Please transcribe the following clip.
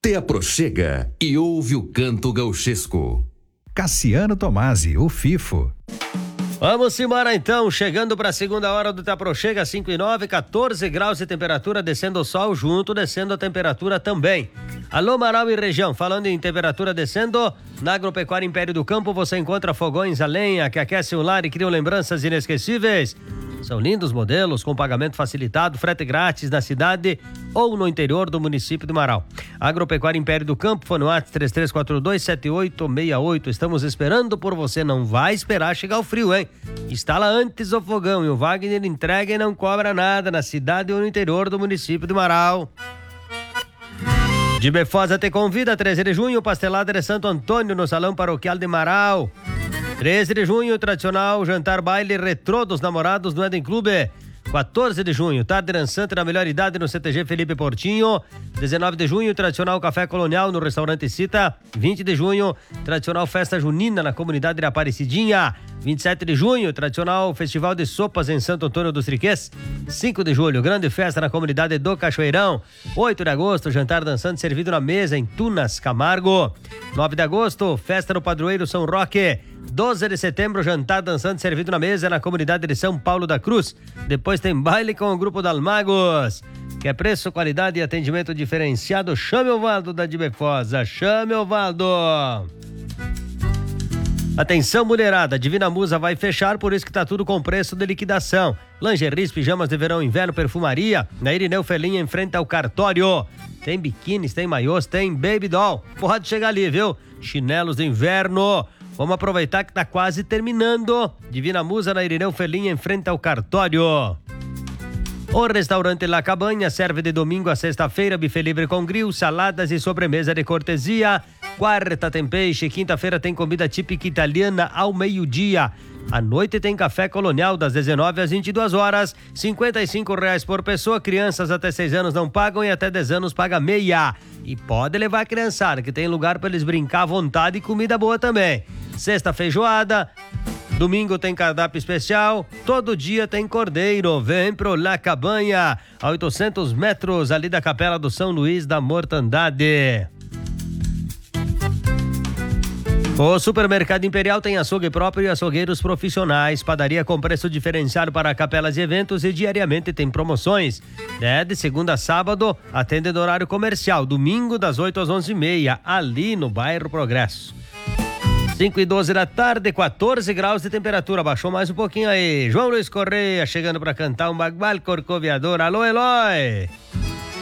Te aproxega e ouve o canto gauchesco. Cassiano Tomasi, o Fifo. Vamos embora então, chegando para a segunda hora do Te Aproxega, 5:09, 14 graus de temperatura, descendo o sol junto, descendo a temperatura também. Alô, Marau e região, falando em temperatura descendo, na Agropecuária Império do Campo você encontra fogões a lenha que aquecem o lar e criam lembranças inesquecíveis. São lindos modelos com pagamento facilitado, frete grátis na cidade ou no interior do município de Marau. Agropecuária Império do Campo, fone no WhatsApp 3342-7868. Estamos esperando por você, não vai esperar chegar o frio, hein? Instala antes o fogão e o Wagner entrega e não cobra nada na cidade ou no interior do município de Marau. De Befosa te convida, 13 de junho, pastelada de Santo Antônio no Salão Paroquial de Marau. 13 de junho, tradicional jantar baile retrô dos namorados no Eden Clube. 14 de junho, tarde dançante na melhor idade no CTG Felipe Portinho. 19 de junho, tradicional café colonial no restaurante Cita. 20 de junho, tradicional festa junina na comunidade de Aparecidinha. 27 de junho, tradicional festival de sopas em Santo Antônio dos Triquês. 5 de julho, grande festa na comunidade do Cachoeirão. 8 de agosto, jantar dançante servido na mesa em Tunas, Camargo. 9 de agosto, festa no Padroeiro São Roque. 12 de setembro, jantar dançante servido na mesa na comunidade de São Paulo da Cruz. Depois tem baile com o grupo Dalmagos. Quer preço, qualidade e atendimento diferenciado? Chame o Valdo da Dibefosa. Chame o Valdo. Atenção, mulherada, Divina Musa vai fechar, por isso que tá tudo com preço de liquidação. Lingeries, pijamas de verão, inverno, perfumaria, na Irineu Felinha, em frente ao cartório. Tem biquínis, tem maiôs, tem baby doll. Pode chegar ali, viu? Chinelos de inverno. Vamos aproveitar que tá quase terminando. Divina Musa, na Irineu Felinha, em frente ao cartório. O restaurante La Cabanha serve de domingo a sexta-feira, buffet livre com grill, saladas e sobremesa de cortesia. Quarta tem peixe, quinta-feira tem comida típica italiana ao meio-dia. À noite tem café colonial das 19 às 22 horas, R$55 por pessoa. Crianças até 6 anos não pagam e até 10 anos paga meia. E pode levar a criançada, que tem lugar para eles brincar à vontade e comida boa também. Sexta, feijoada. Domingo tem cardápio especial, todo dia tem cordeiro. Vem pro La Cabanha, a 800 metros ali da Capela do São Luís da Mortandade. O Supermercado Imperial tem açougue próprio e açougueiros profissionais, padaria com preço diferenciado para capelas e eventos e diariamente tem promoções. De segunda a sábado, atende no horário comercial, domingo das 8 às 11h30, ali no bairro Progresso. 5:12 da tarde, 14 graus de temperatura, baixou mais um pouquinho aí. João Luiz Correia chegando para cantar um bagual corcoviador. Alô, Eloy!